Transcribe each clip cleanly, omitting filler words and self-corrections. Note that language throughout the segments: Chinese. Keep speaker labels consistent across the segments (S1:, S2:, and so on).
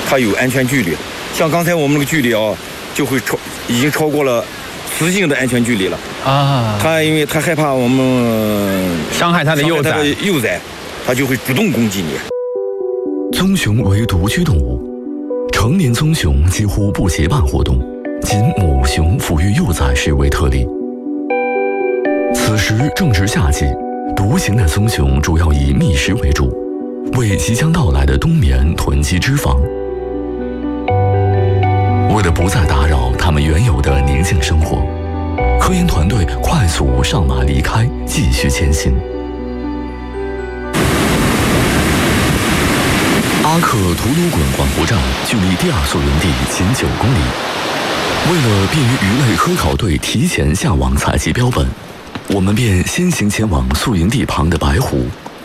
S1: 它有安全距离。像刚才我们这个距离啊，就会已经超过了雌性的安全距离了啊。它因为它害怕我们
S2: 伤害它的幼
S1: 崽，它就会主动攻击你。
S3: 棕熊为独居动物，成年棕熊几乎不结伴活动，仅母熊抚育幼崽时为特例。此时正值夏季，独行的棕熊主要以觅食为主，为即将到来的冬眠囤积脂肪。为了不再打扰它们原有的宁静生活，科研团队快速上马离开，继续前行。阿克图鲁滚管湖站距离第二宿营地仅9公里。为了便于鱼类科考队提前下网采集标本，我们便先行前往宿营地旁的白湖。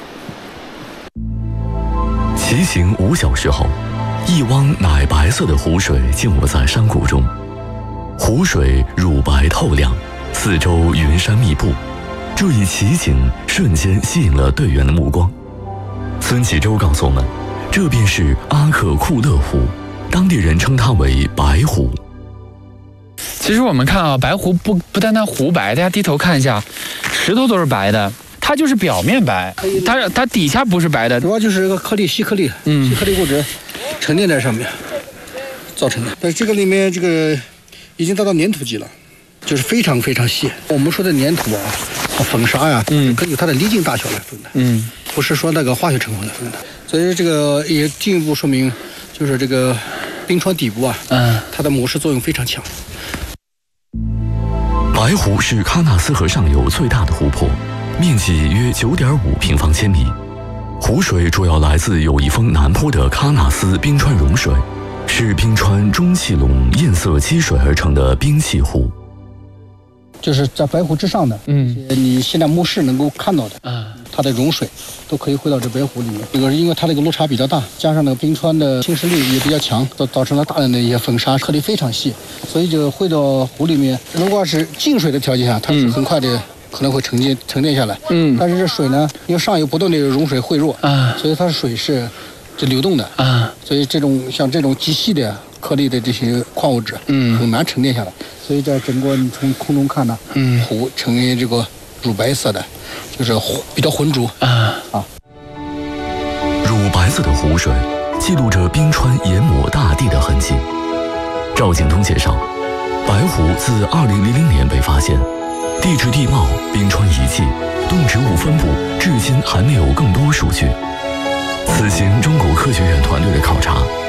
S3: 骑行5小时后，一汪奶白色的湖水浸没在山谷中，湖水乳白透亮，四周云山密布，这一奇景瞬间吸引了队员的目光。孙启洲告诉我们，这便是阿克库勒湖，当地人称它为白湖。
S2: 其实我们看啊，白湖不单单湖白，大家低头看一下，石头都是白的，它就是表面白，它底下不是白的，
S4: 主要就是一个颗粒细颗粒，细颗粒物质沉淀在上面造成的。但是这个里面这个已经达到粘土级了，就是非常非常细。我们说的粘土啊，粉砂呀，根据它的粒径大小来分的，不是说那个化学成分来分的。所以这个也进一步说明，就是这个冰川底部啊，它的磨蚀作用非常强。
S3: 白湖是喀纳斯河上游最大的湖泊，面积约9.5平方千米。湖水主要来自有一峰南坡的喀纳斯冰川融水，是冰川中气垄堰塞积水而成的冰碛湖。
S4: 就是在白湖之上的，你现在目视能够看到的，它的融水都可以汇到这白湖里面。这个是因为它那个落差比较大，加上那个冰川的侵蚀力也比较强，造成了大量的一些粉砂，颗粒非常细，所以就汇到湖里面。如果是静水的条件下，它是很快的可能会沉淀下来。但是这水呢，因为上游不断的融水汇入，所以它的水是流动的，所以像这种极细的颗粒的这些矿物质，很难沉淀下来。所以在整个你从空中看呢，湖呈现这个乳白色的，就是比较浑浊
S3: 乳白色的湖水记录着冰川淹没大地的痕迹。赵景东介绍，白湖自2000年被发现，地质地貌、冰川遗迹、动植物分布至今还没有更多数据。此行中国科学院团队的考察